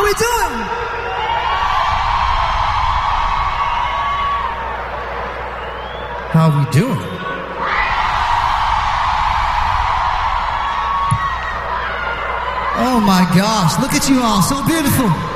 we doing? How we doing? Oh my gosh, look at you all, so beautiful.